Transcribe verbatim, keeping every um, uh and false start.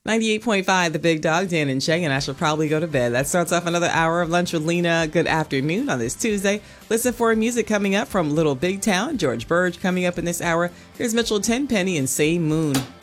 ninety-eight point five, The Big Dog, Dan and Shay, and I shall probably go to bed. That starts off another hour of Lunch with Lena. Good afternoon on this Tuesday. Listen for music coming up from Little Big Town. George Burge coming up in this hour. Here's Mitchell Tenpenny and Say Moon.